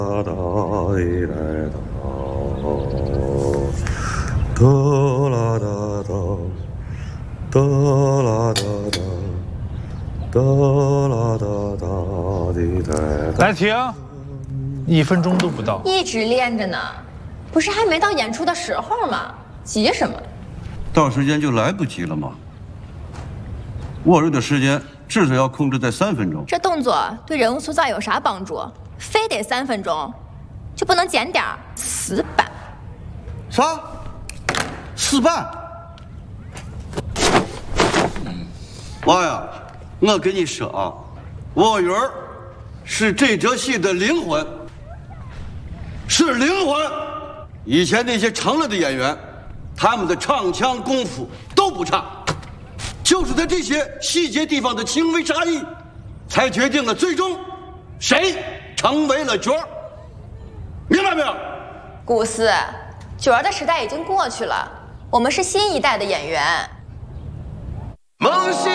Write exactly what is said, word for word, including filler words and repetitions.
来停，一分钟都不到。 一直练着呢，不是还没到演出的时候吗？急什么？ 到时间就来不及了吗？握瑞的时间至少要控制在三分钟。 这动作对人物塑造有啥帮助？非得三分钟，就不能减点儿死板？ 啥？死板？妈呀！我跟你说啊，沃云儿是这折戏的灵魂，是灵魂。以前那些成了的演员，他们的唱腔功夫都不差，就是在这些细节地方的轻微差异，才决定了最终谁成为了角儿。明白没有？ 古斯，角儿的时代已经过去了，我们是新一代的演员。 梦醒。